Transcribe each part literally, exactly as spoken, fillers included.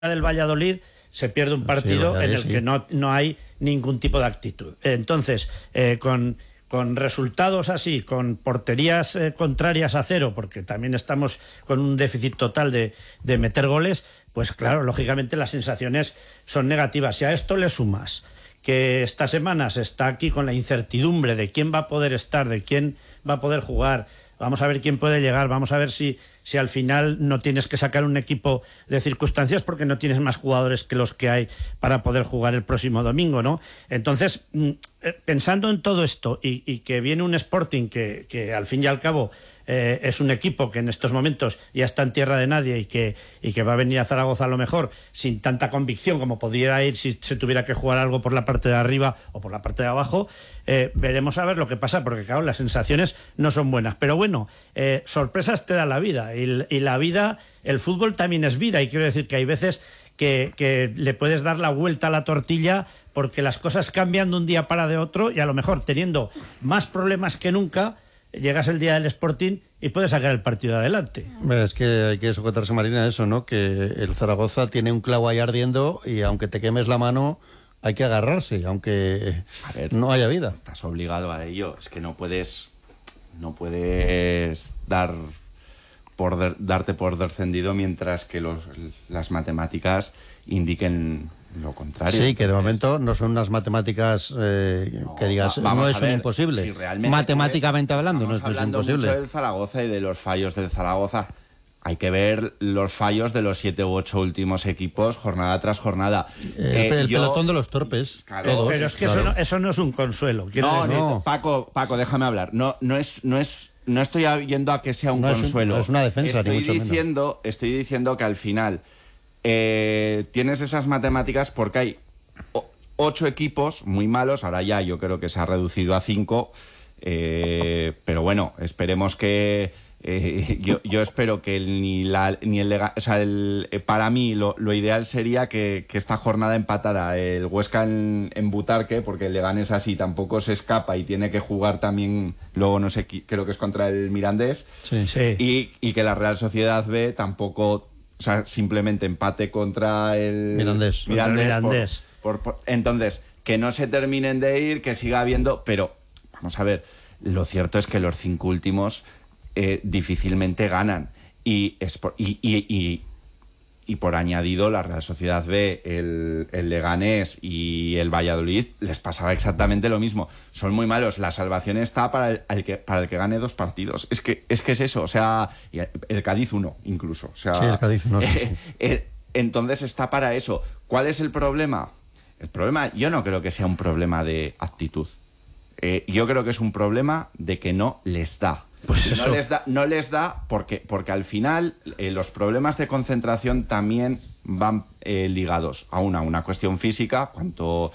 del Valladolid se pierde un partido sí, en el sí. que no, no hay ningún tipo de actitud. Entonces, eh, con, con resultados así, con porterías eh, contrarias a cero, porque también estamos con un déficit total de, de meter goles, pues claro, lógicamente las sensaciones son negativas. Si a esto le sumas que esta semana se está aquí con la incertidumbre de quién va a poder estar, de quién va a poder jugar, vamos a ver quién puede llegar, vamos a ver si, si al final no tienes que sacar un equipo de circunstancias porque no tienes más jugadores que los que hay para poder jugar el próximo domingo, ¿no? Entonces, pensando en todo esto y, y que viene un Sporting que, que al fin y al cabo eh, es un equipo que en estos momentos ya está en tierra de nadie y que, y que va a venir a Zaragoza a lo mejor sin tanta convicción como pudiera ir si se tuviera que jugar algo por la parte de arriba o por la parte de abajo, eh, veremos a ver lo que pasa, porque claro, las sensaciones no son buenas, pero bueno, eh, sorpresas te da la vida y, y la vida, el fútbol también es vida, y quiero decir que hay veces que, que le puedes dar la vuelta a la tortilla porque las cosas cambian de un día para de otro y a lo mejor teniendo más problemas que nunca llegas el día del Sporting y puedes sacar el partido adelante. Es que hay que sujetarse, Marina, a eso, ¿no? Que el Zaragoza tiene un clavo ahí ardiendo y aunque te quemes la mano hay que agarrarse, aunque a ver, no haya vida. Estás obligado a ello, es que no puedes no puedes dar por de, darte por descendido mientras que los, las matemáticas indiquen lo contrario. Sí, que de momento no son unas matemáticas eh, no, que digas, no es un imposible. Si matemáticamente hablando, no es, hablando es imposible. Mucho del Zaragoza y de los fallos del Zaragoza. Hay que ver los fallos de los siete u ocho últimos equipos jornada tras jornada. Eh, eh, el yo, pelotón de los torpes. Claro, todos, pero es que claro. eso, no, eso no es un consuelo. No, no, Paco, Paco, déjame hablar. No, no es, no es, no estoy yendo a que sea un no consuelo. Es un, no es una defensa. Estoy ni mucho diciendo, menos. estoy diciendo que al final eh, tienes esas matemáticas porque hay ocho equipos muy malos. Ahora ya yo creo que se ha reducido a cinco. Eh, pero bueno, esperemos que Eh, yo, yo espero que el, ni, la, ni el, o sea, el para mí lo, lo ideal sería que, que esta jornada empatara el Huesca en, en Butarque, porque el Leganés así tampoco se escapa y tiene que jugar también, luego no sé, creo que es contra el Mirandés, sí, sí. Y, y que la Real Sociedad B tampoco, o sea, simplemente empate contra el Mirandés, Mirandés, contra el Mirandés. Por, por, por, entonces, que no se terminen de ir, que siga habiendo, pero vamos a ver, lo cierto es que los cinco últimos Eh, difícilmente ganan y, es por, y, y, y, y por añadido la Real Sociedad B, el, el Leganés y el Valladolid les pasaba exactamente lo mismo, son muy malos, la salvación está para el, el que, para el que gane dos partidos, es que es, que es eso, o sea, el Cádiz uno incluso, o sea, sí, el Cádiz uno, sí, sí. Eh, eh, entonces está para eso. ¿Cuál es el problema? El problema yo no creo que sea un problema de actitud, eh, yo creo que es un problema de que no les da. Pues eso. No les da, no les da porque, porque al final eh, los problemas de concentración también van eh, ligados a una, una cuestión física. Cuanto,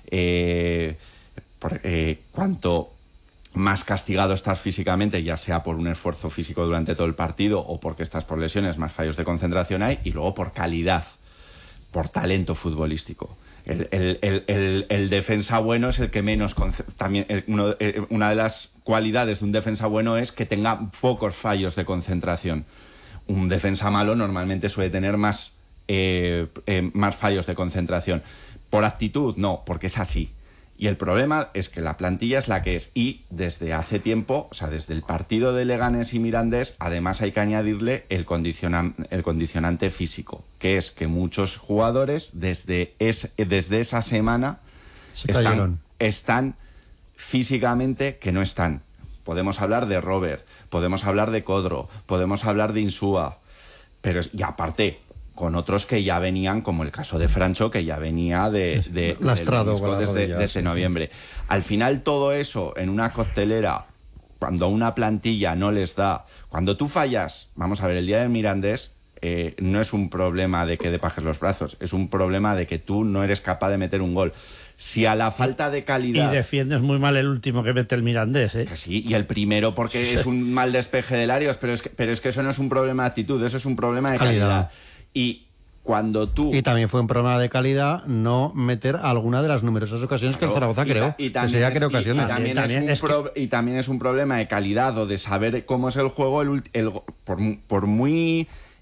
eh, por, eh, cuanto más castigado estás físicamente, ya sea por un esfuerzo físico durante todo el partido o porque estás por lesiones, más fallos de concentración hay, y luego por calidad, por talento futbolístico. El, el, el, el, el defensa bueno es el que menos... También el, uno, el, una de las cualidades de un defensa bueno es que tenga pocos fallos de concentración. Un defensa malo normalmente suele tener más, eh, eh, más fallos de concentración. Por actitud, no, porque es así. Y el problema es que la plantilla es la que es. Y desde hace tiempo, o sea, desde el partido de Leganés y Mirandés, además hay que añadirle el, condiciona, el condicionante físico, que es que muchos jugadores desde, es, desde esa semana están, están físicamente que no están. Podemos hablar de Robert, podemos hablar de Codro, podemos hablar de Insúa, pero y aparte con otros que ya venían, como el caso de Francho, que ya venía de, de, Lastrado de desde, rodilla, desde sí. noviembre. Al final todo eso en una coctelera, cuando a una plantilla no les da, cuando tú fallas, vamos a ver, el día del Mirandés eh, no es un problema de que depajes los brazos, es un problema de que tú no eres capaz de meter un gol. Si a la falta de calidad... Y defiendes muy mal el último que mete el Mirandés, ¿eh? Que sí, y el primero porque sí, sí. es un mal despeje de Larios, pero es, que, pero es que eso no es un problema de actitud, eso es un problema de calidad. calidad. Y cuando tú... Y también fue un problema de calidad no meter alguna de las numerosas ocasiones claro, que el Zaragoza y creó. Y, también es, creó ocasiones. Y, y, también también es es un pro, que... y también es un problema de calidad o de saber cómo es el juego, el, el, por, por muy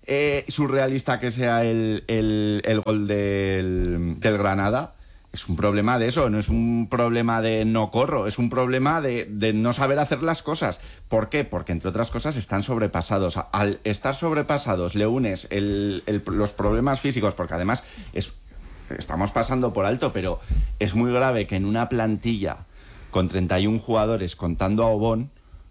eh, surrealista que sea el, el, el gol del, del Granada. Es un problema de eso, no es un problema de no corro, es un problema de, de no saber hacer las cosas. ¿Por qué? Porque, entre otras cosas, están sobrepasados. Al estar sobrepasados le unes el, el, los problemas físicos, porque además es, estamos pasando por alto, pero es muy grave que en una plantilla con treinta y un jugadores, contando a Obón,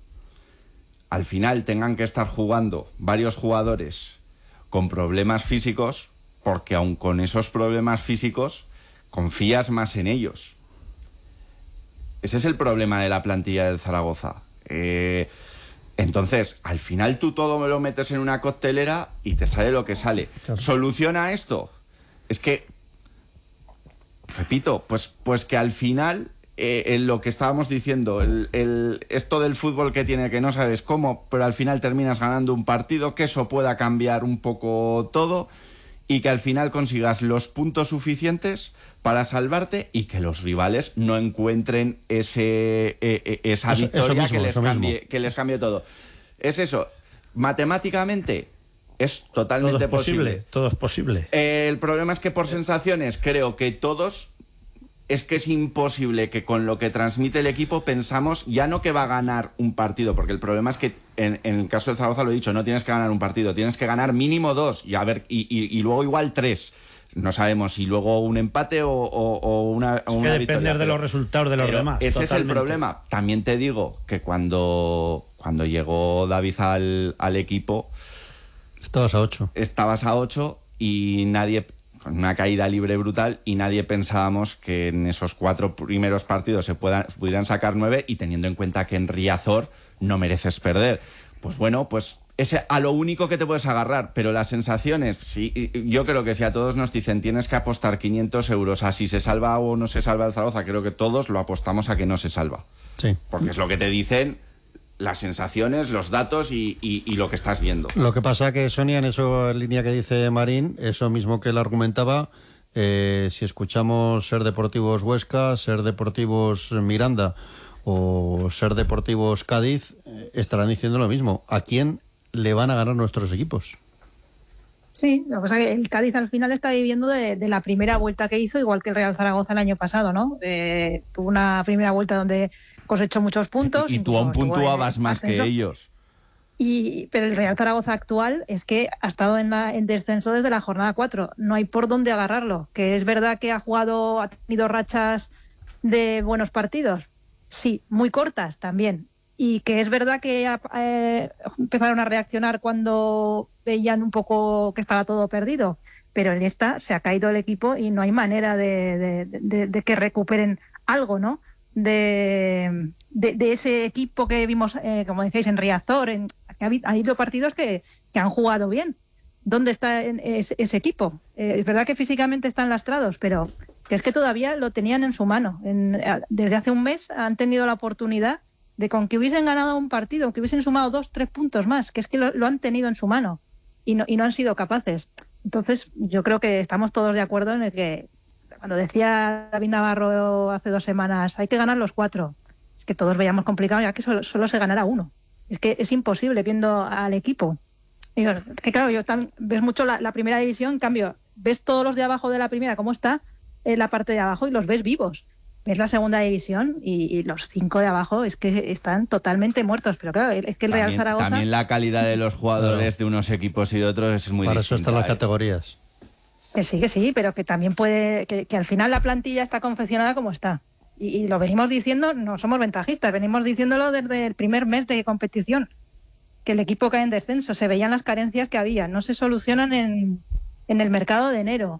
al final tengan que estar jugando varios jugadores con problemas físicos, porque aun con esos problemas físicos confías más en ellos. Ese es el problema de la plantilla del Zaragoza. Eh, entonces, al final tú todo me lo metes en una coctelera y te sale lo que sale. Claro. ¿Soluciona esto? Es que, repito, pues, pues que al final, eh, en lo que estábamos diciendo, el, el, esto del fútbol que tiene que no sabes cómo, pero al final terminas ganando un partido, que eso pueda cambiar un poco todo y que al final consigas los puntos suficientes para salvarte y que los rivales no encuentren ese eh, esa eso, victoria eso mismo, que les cambie mismo. que les cambie todo. Es eso. Matemáticamente es totalmente todo es posible, posible. Todo es posible. Eh, el problema es que por sensaciones creo que todos es que es imposible que con lo que transmite el equipo pensamos ya no que va a ganar un partido, porque el problema es que en, en el caso de Zaragoza, lo he dicho, no tienes que ganar un partido, tienes que ganar mínimo dos y a ver y, y, y luego igual tres. No sabemos si luego un empate o, o, o una, o una que victoria. depender de los resultados de los demás. Ese totalmente. es el problema. También te digo que cuando, cuando llegó David al, al equipo... Estabas a ocho. Estabas a ocho y nadie... con una caída libre brutal y nadie pensábamos que en esos cuatro primeros partidos se puedan, pudieran sacar nueve, y teniendo en cuenta que en Riazor no mereces perder. Pues bueno, pues es a lo único que te puedes agarrar, pero las sensaciones, sí, yo creo que si a todos nos dicen tienes que apostar quinientos euros a si se salva o no se salva el Zaragoza, creo que todos lo apostamos a que no se salva. Sí. Porque es lo que te dicen las sensaciones, los datos y, y, y lo que estás viendo. Lo que pasa que, Sonia, en eso, en línea que dice Marín, eso mismo que él argumentaba, eh, si escuchamos Ser Deportivos Huesca, Ser Deportivos Miranda o Ser Deportivos Cádiz, eh, estarán diciendo lo mismo. ¿A quién le van a ganar nuestros equipos? Sí, lo que pasa es que el Cádiz al final está viviendo de, de la primera vuelta que hizo, igual que el Real Zaragoza el año pasado, ¿no? Eh, tuvo una primera vuelta donde cosechó muchos puntos. Y, y tú aún puntuabas más que ellos. Y, pero el Real Zaragoza actual es que ha estado en, la, en descenso desde la jornada cuatro. No hay por dónde agarrarlo. Que es verdad que ha jugado, ha tenido rachas de buenos partidos. Sí, muy cortas también. Y que es verdad que eh, empezaron a reaccionar cuando veían un poco que estaba todo perdido. Pero en esta se ha caído el equipo y no hay manera de, de, de, de que recuperen algo, ¿no? De, de, de ese equipo que vimos, eh, como decíais, en Riazor. En, que ha, ha habido partidos que, que han jugado bien. ¿Dónde está ese, ese equipo? Eh, es verdad que físicamente están lastrados, pero que es que todavía lo tenían en su mano. En, desde hace un mes han tenido la oportunidad de, con que hubiesen ganado un partido, que hubiesen sumado dos, tres puntos más, que es que lo, lo han tenido en su mano y no, y no han sido capaces. Entonces, yo creo que estamos todos de acuerdo en el que, cuando decía David Navarro hace dos semanas, hay que ganar los cuatro, es que todos veíamos complicado ya que solo, solo se ganara uno. Es que es imposible viendo al equipo. Y que claro, yo también ves mucho la, la primera división, en cambio, ves todos los de abajo de la primera, cómo está en la parte de abajo, y los ves vivos. Ves la segunda división y, y los cinco de abajo es que están totalmente muertos. Pero claro, es que el también, Real Zaragoza... También la calidad de los jugadores, claro, de unos equipos y de otros es muy Para distinta. eso están las ¿eh? categorías. Que sí, que sí, pero que también puede... Que, que al final la plantilla está confeccionada como está. Y, y lo venimos diciendo, no somos ventajistas, venimos diciéndolo desde el primer mes de competición. Que el equipo cae en descenso, se veían las carencias que había, no se solucionan en, en el mercado de enero.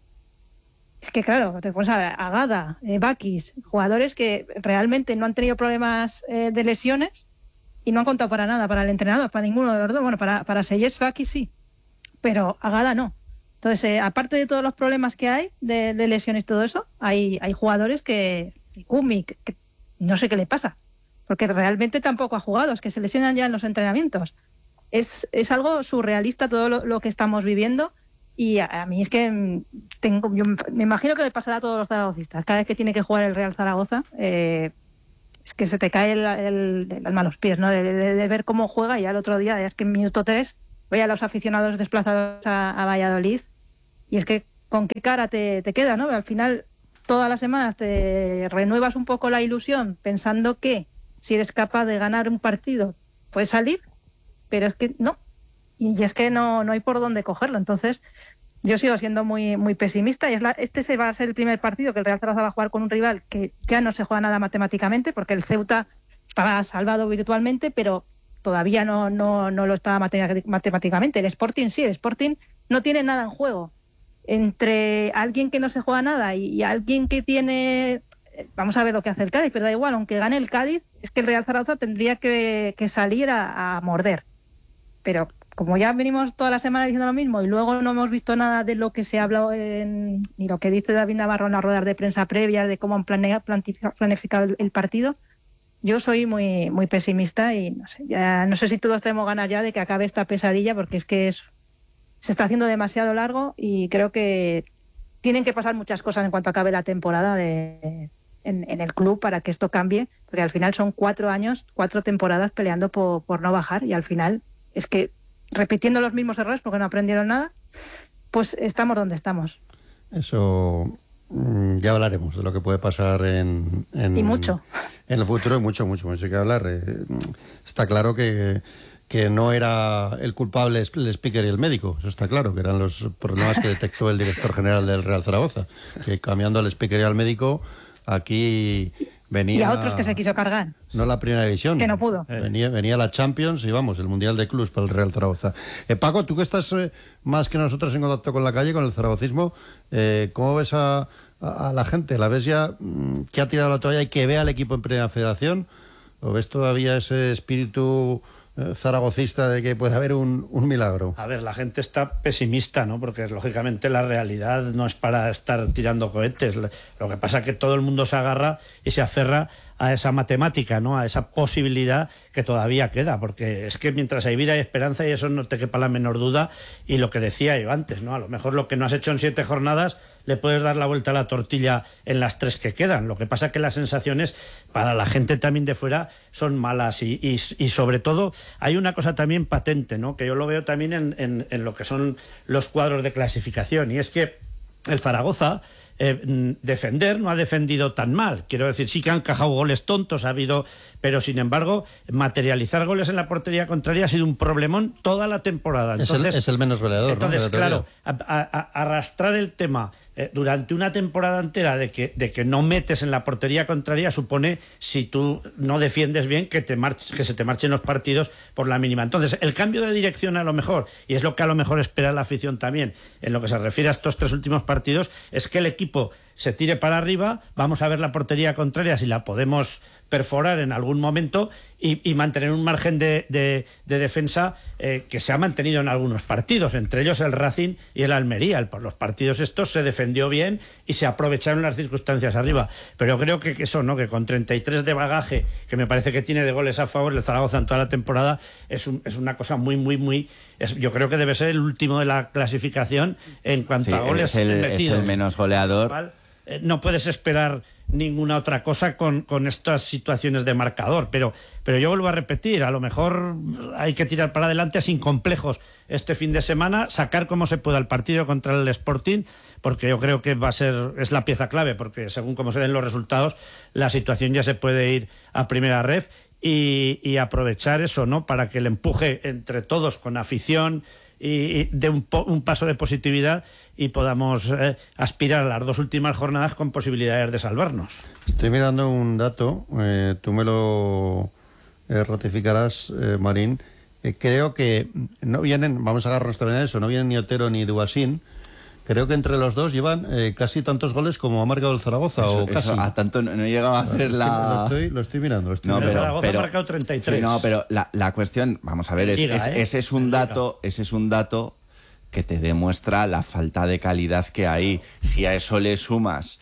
Es que claro, te pones a Agada, eh, Bakis, jugadores que realmente no han tenido problemas eh, de lesiones y no han contado para nada, para el entrenador, para ninguno de los dos. Bueno, para, para Seyes, Bakis sí, pero Agada no. Entonces, eh, aparte de todos los problemas que hay de, de lesiones y todo eso, hay, hay jugadores que, Kumi, que, que no sé qué le pasa, porque realmente tampoco ha jugado, es que se lesionan ya en los entrenamientos. Es, es algo surrealista todo lo, lo que estamos viviendo. Y a, a mí es que tengo, yo me imagino que le pasará a todos los zaragocistas. Cada vez que tiene que jugar el Real Zaragoza, eh, es que se te cae el, el, el alma a los pies, ¿no? De, de, de ver cómo juega, y al otro día, es que en minuto tres, veía a los aficionados desplazados a, a Valladolid, y es que con qué cara te, te queda, ¿no? Al final, todas las semanas te renuevas un poco la ilusión pensando que si eres capaz de ganar un partido puedes salir, pero es que no, y es que no, no hay por dónde cogerlo. Entonces yo sigo siendo muy, muy pesimista, y es la, este se va a ser el primer partido que el Real Zaragoza va a jugar con un rival que ya no se juega nada matemáticamente, porque el Ceuta estaba salvado virtualmente, pero todavía no, no, no lo estaba matemáticamente. El Sporting sí, el Sporting no tiene nada en juego. Entre alguien que no se juega nada y, y alguien que tiene... Vamos a ver lo que hace el Cádiz, pero da igual, aunque gane el Cádiz, es que el Real Zaragoza tendría que, que salir a, a morder. Pero como ya venimos toda la semana diciendo lo mismo y luego no hemos visto nada de lo que se ha hablado en, ni lo que dice David Navarro en las ruedas de prensa previas de cómo han planeado, planificado el, el partido, yo soy muy, muy pesimista y no sé, ya no sé si todos tenemos ganas ya de que acabe esta pesadilla, porque es que es... se está haciendo demasiado largo y creo que tienen que pasar muchas cosas en cuanto acabe la temporada de, en, en el club para que esto cambie, porque al final son cuatro años, cuatro temporadas peleando por, por no bajar, y al final es que repitiendo los mismos errores porque no aprendieron nada, pues estamos donde estamos. Eso ya hablaremos de lo que puede pasar en, en, y mucho. en el futuro, y mucho, mucho, mucho hay que hablar. Está claro que que no era el culpable el speaker y el médico, eso está claro, que eran los problemas que detectó el director general del Real Zaragoza, que cambiando al speaker y al médico, aquí venía... Y a otros que se quiso cargar. No la primera división. Que no pudo. Venía, venía la Champions y vamos, el Mundial de Clubs para el Real Zaragoza. Eh, Paco, tú que estás eh, más que nosotros en contacto con la calle, con el zaragocismo, eh, ¿cómo ves a, a, a la gente? ¿La ves ya mmm, que ha tirado la toalla y que ve al equipo en Primera Federación? ¿O ves todavía ese espíritu zaragocista de que puede haber un, un milagro? A ver, la gente está pesimista, ¿no? Porque lógicamente la realidad no es para estar tirando cohetes. Lo que pasa es que todo el mundo se agarra y se aferra a esa matemática, ¿no? A esa posibilidad que todavía queda, porque es que mientras hay vida hay esperanza, y eso no te quepa la menor duda. Y lo que decía yo antes, ¿no? A lo mejor lo que no has hecho en siete jornadas le puedes dar la vuelta a la tortilla en las tres que quedan. Lo que pasa es que las sensaciones para la gente también de fuera son malas, y, y, y sobre todo hay una cosa también patente, ¿no? Que yo lo veo también en, en, en lo que son los cuadros de clasificación, y es que el Zaragoza Eh, defender no ha defendido tan mal. Quiero decir, sí que han encajado goles tontos, ha habido, pero sin embargo, materializar goles en la portería contraria ha sido un problemón toda la temporada. Entonces, es, el, es el menos goleador. Entonces, ¿no? claro, a, a, a arrastrar el tema eh, durante una temporada entera de que, de que no metes en la portería contraria supone, si tú no defiendes bien, que, te marches, que se te marchen los partidos por la mínima. Entonces, el cambio de dirección a lo mejor, y es lo que a lo mejor espera la afición también, en lo que se refiere a estos tres últimos partidos, es que el equipo se tire para arriba, vamos a ver la portería contraria si la podemos perforar en algún momento, y, y mantener un margen de, de, de defensa eh, que se ha mantenido en algunos partidos, entre ellos el Racing y el Almería. El, por los partidos estos se defendió bien y se aprovecharon las circunstancias arriba, pero creo que, que eso, ¿no? Que con treinta y tres de bagaje, que me parece que tiene de goles a favor el Zaragoza en toda la temporada, es, un, es una cosa muy, muy, muy... Es, yo creo que debe ser el último de la clasificación en cuanto sí, a goles es el, metidos. Es el menos goleador. Eh, no puedes esperar ninguna otra cosa con, con estas situaciones de marcador, pero, pero yo vuelvo a repetir, a lo mejor hay que tirar para adelante sin complejos este fin de semana, sacar como se pueda el partido contra el Sporting, porque yo creo que va a ser, es la pieza clave, porque según como se den los resultados, la situación ya se puede ir a primera red, y, y aprovechar eso, ¿no? Para que el empuje entre todos con afición y de un, po un paso de positividad, y podamos eh, aspirar a las dos últimas jornadas con posibilidades de salvarnos. Estoy mirando un dato, eh, tú me lo eh, ratificarás, eh, Marín. Eh, creo que no vienen, vamos a agarrarnos también a eso, no vienen ni Otero ni Duasín. Creo que entre los dos llevan eh, casi tantos goles como ha marcado el Zaragoza. Eso, o casi. Eso, a tanto no, no he llegado a hacer la... Lo estoy, lo estoy mirando. Lo estoy no, mirando. El pero, Zaragoza pero, ha marcado treinta y tres. Sí, no, pero la, la cuestión, vamos a ver, es, Liga, es, ¿eh? ese es un dato, ese es un dato que te demuestra la falta de calidad que hay. Si a eso le sumas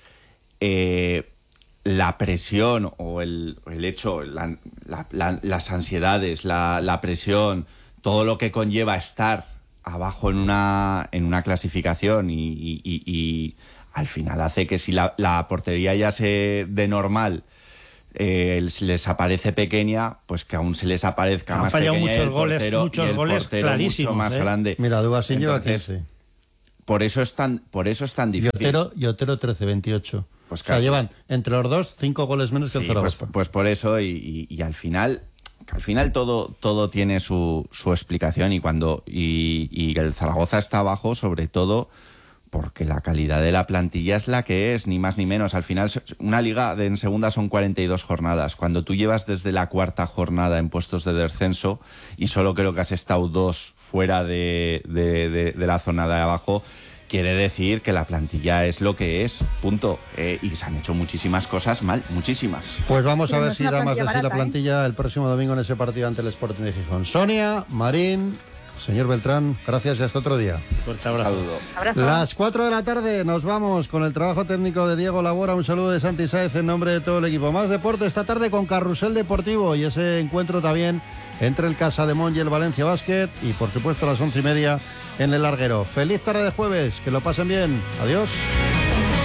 eh, la presión o el, el hecho, la, la, la, las ansiedades, la, la presión, todo lo que conlleva estar abajo en una, en una clasificación, y, y, y, y al final hace que si la, la portería ya se de normal eh, les aparece pequeña, pues que aún se les aparezca Han más fallado pequeña muchos el goles, portero, muchos y el goles portero clarísimos, mucho más ¿eh? grande. Mira, Dubasin lleva Entonces, quince. Por eso es tan, por eso es tan Y difícil. Otero, y Otero trece, veintiocho. Pues o sea, casi. llevan entre los dos cinco goles menos que el Sí, pues, Zaragoza. pues por eso, y, y- y al final, al final todo, todo tiene su, su explicación, y cuando y, y el Zaragoza está abajo, sobre todo porque la calidad de la plantilla es la que es, ni más ni menos. Al final, una liga de en segunda son cuarenta y dos jornadas. Cuando tú llevas desde la cuarta jornada en puestos de descenso y solo creo que has estado dos fuera de, de, de, de la zona de abajo, quiere decir que la plantilla es lo que es, punto. Eh, y se han hecho muchísimas cosas mal, muchísimas. Pues vamos Pero a no ver es si una da más de plantilla sí la barata, ¿eh? plantilla el próximo domingo en ese partido ante el Sporting de Gijón. Sonia, Marín, señor Beltrán, gracias y hasta otro día. Fuerte abrazo. Saludo. Abrazo. Las cuatro de la tarde nos vamos con el trabajo técnico de Diego Labora. Un saludo de Santi Sáez en nombre de todo el equipo. Más deporte esta tarde con Carrusel Deportivo y ese encuentro también entre el Casademont y el Valencia Basket. Y por supuesto a las once y media en el Larguero. Feliz tarde de jueves, que lo pasen bien. Adiós.